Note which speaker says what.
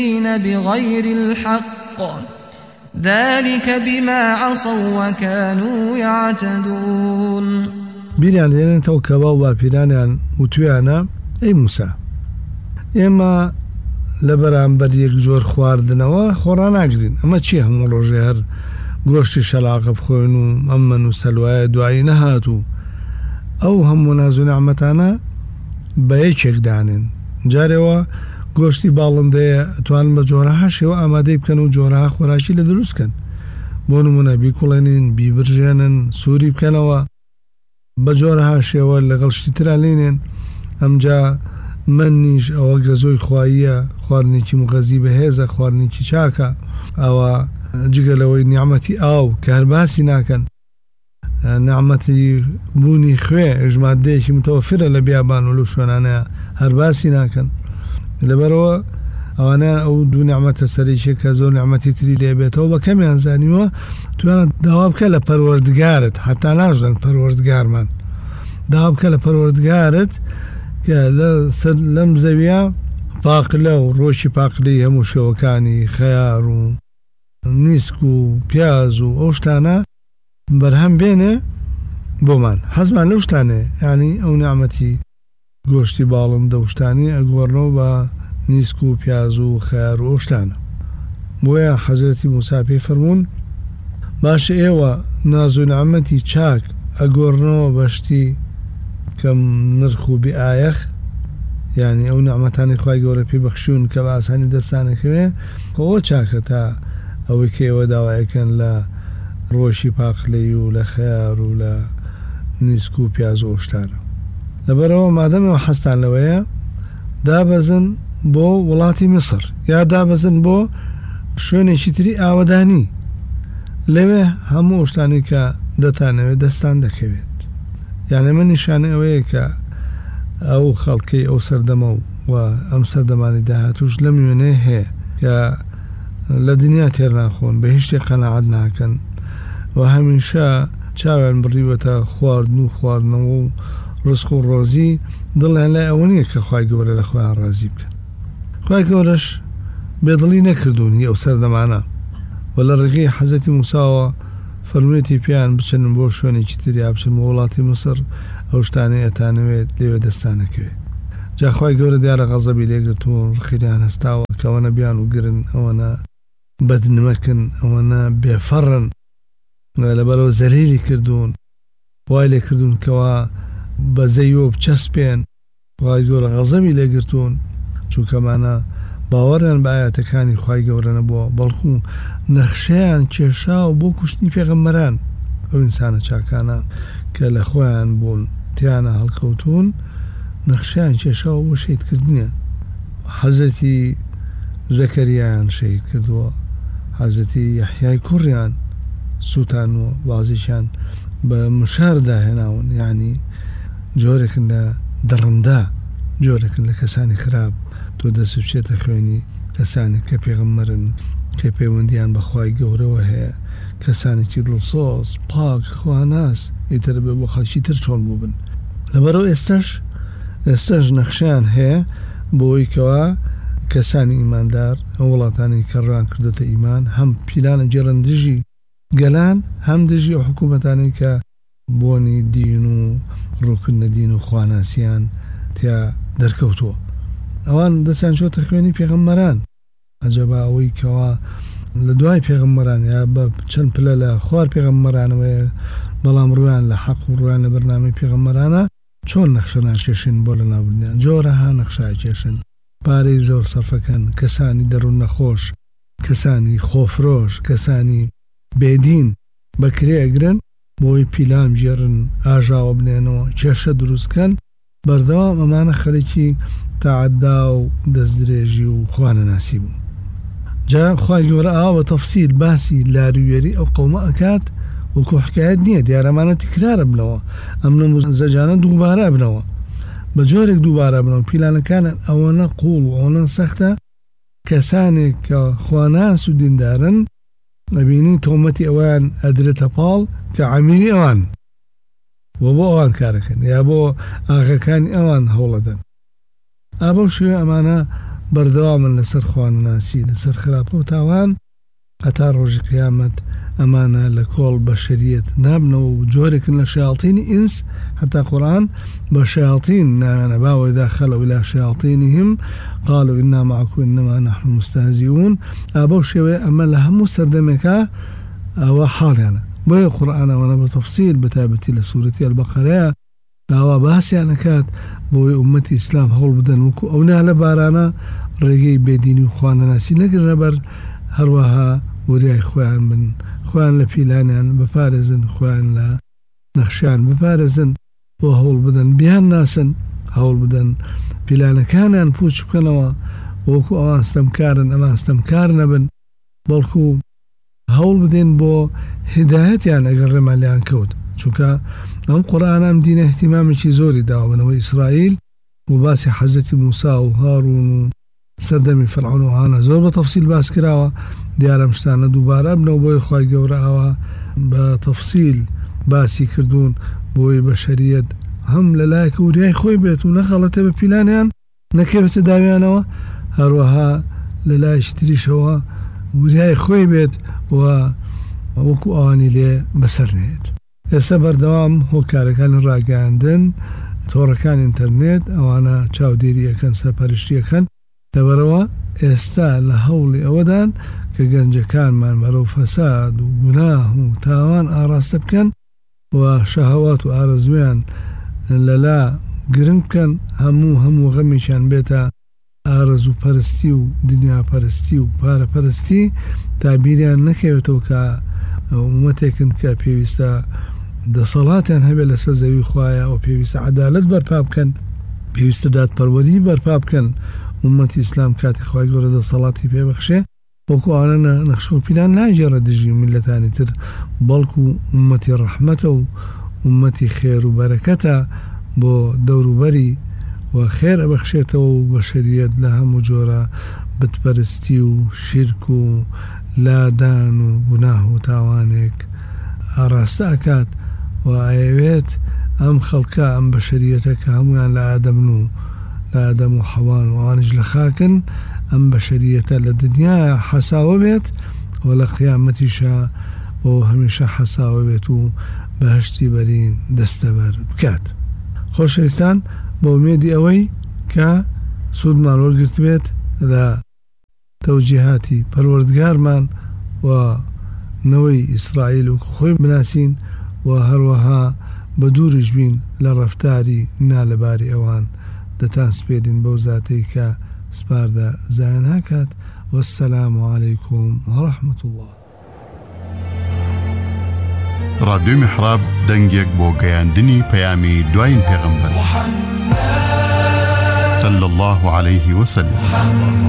Speaker 1: بغير الحق ذلك بما عصوا وكانوا يعتدون.
Speaker 2: بیریان لێنێتەوە کە باو باپیرانیان وتویانە ئەی موسا ئێمە لە بەرامبەر یەک جۆر خواردنەوە خۆڕان ناگرین، ئەمە چی هەموو ڕۆژێ هەر گۆشتی شەلاقە بخۆین و ئەممەن و سەلوایە دوایی نەهات و ئەو هەموو ناز و نەعمەتانە بە یەکێک دانێن. جارێەوە گۆشتی باڵندەیە ئەتوانن بە جۆرەها شێوە ئامادەی بکەن و جۆرەها خۆراکی لە دروستکەن، بۆ نمونە بیکوڵێنین، بیبرژێنن، سووری بکەنەوە بە جۆرەها شێوە لەگەڵ شتی ترا لێنێن. ئەمجا منیش ئەوە گەزۆی خواییە، خواردنێکی مغەزی بەهێزە، خواردنێکی چاکە، ئەوە جگەلەوەی نیعمەتی ئاو کە هەر باسی ناکەن، نیعمەتی بوونی خوێ ژمادەیەکی متەوەفرە لە بیابان و لەو شوێنانەیە هەر باسی ناکەن. لەبەرەوە ئەوانە ئەو دوو نیعمەتە سەرێکیە کە زۆر نیعمەتی تری لێبێتەوە بە کەمیان زانیوە توانە داوا بکە لە پەروەردگارت، حتا ناژدەن پەروەردگارمان، داوا بکە لە پەروەردگارت کە لەم زەویە پاقلە و ڕۆژی پاقلەی هەموو شێوەکانی خەیار و نیسک و پیاز و ئەو شتانە بەرهەم بێنێ بۆمان. حەزمان لەو شتانێ، یعنی ئەو نیعمەتی گۆشتی باڵندە و شتانی ئەگۆڕنەوە بە نیسک و پیاز و خەیار و ئەو شتانە. بۆیە حەزرەتی موسا پێی فەرموون باشە ئێوە ناز و نیعمەتی چاک ئەگۆڕنەوە بەشتی کەم نرخ و بئایەخ، یعنی ئەو نیعمەتانی خوای گەورە پێی بەخشوون کە بە ئاسانی دەستانەکەوێ ئەوە چاکە تا ئەوەی کە ئێوە داوایەکەن لە ڕۆژی پاقلەی و لە خەیار و لە نیسک و پیاز و شتانە. لەبەرەوە مادەمەوە حەستان لەوەیە دابەزن بۆ وڵاتی میسر یا دابەزن بۆ شوێنێکی تری ئاوەدانی، لەوێ هەموو شتانی کە دەتانەوێت دەستان دەکەوێت. یعنی من نیشانە ئەوەیە کە ئەو خەڵکی ئەو سەردەمە و ئەم سەردەمانی داهاتوش لەم وێنەیە هەیە کە لە دنیا تێر ناخۆن، بە هیچ شتێک قەناعەت ناکەن و هەمیشە چاویان بڕیوەتە خواردن و خواردنەوە و ڕزق و ڕۆزی، دڵیان لای ئەوە نییە کە خوای گەورە لە خۆیان ڕازی بکەن. خوای گەورەش بێدڵی نەکردوونی ئەو سەردەمانە و لە ڕێگەی حەزەتی موساوە فەرموویەتی پێیان بچن بۆ شوێنێکی تریا، بچن بۆ وڵاتی مسر، ئەو شتانەی ئەتانەوێت لێوێ دەستانەکەوێت. جا خوای گەورە دیارە غەزەبی لێگرتوون، ڕخیریان هەستاوە کە ئەوەنە بیان و گرن، ئەوەنە بەدنمەکن، ئەوەنە بێفەڕن، لەبەرەوە زەلیلی کردوون، وای لێ کردوون کەوا بە زەیوە بچەسپێن. خوای گەورە غەزەبی لێگرتوون چونکەمانە باوەڕیان بە ئاەتەکانی خوای گەورە نەبووە، بەڵکو نەخشەیان کێشاوە بۆ کوشتنی پێغەمبەران. ئەو ئینسانە چاکانە کە لە خۆیان بوون تیانە هەڵکەوتون، نەخشەیان کێشاوە بۆ شەیدکردنیە. حەزەتی زەکەریایان شەید کردووە، حەزەتی یەحیای کوڕیان سووتانوە، بازیشان بە مشاردا هێناون، یعنی جۆرێکن لە دڕندا، جۆرێکن لە کەسانی خراپ تۆ دەست بچێتە خوێنی کەسانی کە پێغەمبەرن، کە پەیوەندیان بەخوای گەورەوە هەیە، کەسانێکی دڵسۆز پاک خواناس، ئیتر بێ بۆ خەڵکی تر چۆن بوو بن. لەبەرەوە ئێستاش نەخشیان هەیە بۆی کەوا کەسانی ئیماندار ئەو وڵاتانی کە ڕوان کردوتە ئیمان هەم پیلانە جێڕن دژی گەلان، هەم دژی ئەو حکوومەتانی کە بۆنی دین و ڕووکردنە دین و خواناسیان تیا دەرکەوتووە. ئەوان دەستیان چۆتە خوێنی پێغەمبەران، ئەجەبا ئەوەی کەوا لە دوای پێغەمبەران یا بە چەند پلە لە خوار پێغەمبەرانەوەیە، بەڵام ڕویان لە حەق و ڕویان لە بەرنامەی پێغەمبەرانە چۆن نەخشە ناکێشن بۆ لە ناوبردنیان، جۆرەها نەخشاکێشن، پارەی زۆر سەرفەکەن، کەسانی دەروون نەخۆش، کەسانی خۆفرۆش، کەسانی بێدین بەکرێ ئەگرن بۆی پیلام ژێرن، ئاژاوە بنێنەوە، کێشە دروستکەن. بەردەوام ئەمانە خەڵکی تەعەدا و دەستدرێژی و خوانەناسی بوو. جا خوای گەورە ئاوا بە تەفسیل باسی لاروێری ئەو قەومە ئەکات، وەکو حکایەت نییە، دیارەمانە تکرارە بنەوە، ئەم نەموزەجانە دووبارە بنەوە، بە جۆرێک دووبارە بنەوە. پیلانەکانە ئەوەنە قوڵ و ئەوەنە سەختە، کەسانێک کە خواناس و دیندارن ئەبینی تۆمەتی ئەویان ئەدرێتە پاڵ کە عەمیلی ئەوان و بۆ ئەوان کارەکەن یا بۆ ئاغاکانی ئەوان هەوڵەدەن. ئابە شوێ ئەمانە بەردەوامن لەسەر خوانناسی لەسەر خراپە و تاوان هەتا ڕۆژی قیامەت ئەمانە لە کۆڵ بەشەریەت نابنەوە و جۆرێکن لە شیاطینی ئینس هەتا قورآن بە شیاطین ناوێنە باوەیدا خەلەو إلى شیاطینهم قالوا إنا معكم إنما نحن مستهزئون ئابەو شێوەیە ئەمە لە هەموو سەردەمێکە ئەوە حاڵیانە بۆیە قورآنەوەنە بە تەفسیل بەتایبەتی لە سوورەتی ئەلبەقەرەیە داوا باسییان ئەکات بۆی ئومەتی ئیسلام هەوڵ بدەن وەکو ئەونا لە بارانە ڕێگەی بێدینی و خوانەناسی نەگرنە بەر هەروەها وریای خۆیان بن خۆیان لە پیلانیان بپارێزن خۆیان لە نەخشیان بپارێزن بۆ هەوڵ بدەن بیان ناسن هەوڵ بدەن پیلانەکانیان پوچ بکەنەوە وەکو ئەوان ستەمکارن ئەمان ستەمکار نەبن بەڵکو هەوڵ بدەن بۆ هیدایەتیان ئەگەر ڕێمالیان کەوت چونکە ئەم قورآنام دینە احتیمامێکی زۆری داوابنەوە ئیسرائیل و باسی حەزەتی موسا و هاڕون و سەردەمی فەرعون و هانە زۆر بە تەفسیل باس کراوە دیارە شتانە دووبارە بنەوە بۆی خوای گەورە ئەوە بە تەفسیل باسی کردوون بۆی بەشەریەت هەم لە لایەک وریای خۆی بێت و نەخەڵەتە بە پیلانیان نەکەوێتە داویانەوە هەروەها لە لای شتریشەوە وریای خۆی بێت و وەکو ئەوانی لێ بەسەر نێت ئێستا بەردەوام هۆکارەکانی ڕاگەاندن تۆڕەکان ئینتەرنێت ئەوانە چاودێریەکەن سەرپەرشتیەکەن لەبەرەوە ئێستا لە هەوڵی ئەوەدان کە گەنجەکانمان بەرەو فەساد و گوناه و تاوان ئاڕاستە بکەن و شەهەوات و ئارەزویان لەلا گرنگ بکەن هەموو غەمیشان بێتە ئارەزوو پەرستی و دنیا پەرستی و پارە پەرستی تا بیریان نەکەوێتەوە کە ومەتێکن کە پێویستە دەسەڵاتیان هەبێت لەسەر زەوی خوایە و پێویستە عەدالەت بەرپا بکەن پێویستە دادپەروەری بەرپا بکەن ومەتی ئیسلام کاتی خوای گەورە دەسەڵاتی پێبەخشێ وەکو ئەوانە نەخشە و پیلان ناگێڕە دژی میلەتانی تر بەڵکو ومەتی ڕەحمەتە و ومەتی خێر و بەرەکەتە بۆ دەوروبەری و خێر ئەبەخشێتەوە و بەشەریەت لە هەموو جۆرە بتپەرستی و شیرک و لادان و گوناه و تاوانێک ئاڕاستە ئەکات و ئەیەوێت ئەم خەڵکە ئەم بەشەریەتە کە هەمویان لە ئادەمن و لە ئادەم و حەوان و ئەوانش لە خاکن ئەم بەشەریەتە لە دنیایە حەساوە بێت و لە قیامەتیشە بۆ هەمیشە حەساوە بێت و بەهشتی بەرین دەستەبەر بکات. خۆشەویستان بۆ ئومێدی ئەوەی کە سوودمان وەرگرتوێت لە تەوجیهاتی پەروەردگارمان و نەوەی ئیسرائیل و خۆی بناسین و هەروەها بە دووریش بین لە ڕەفتاری نالەباری ئەوان دەتان سپێدین بەو زاتەی کە سپاردە زایان هاکات وەسسەلام عەلەیکوم وەڕەحمەت الله.
Speaker 3: ڕادیۆی میحراب دەنگێک بۆ گەیاندنی پەیامی دوایین پێغەمبەر صلی الله عليه وسلم.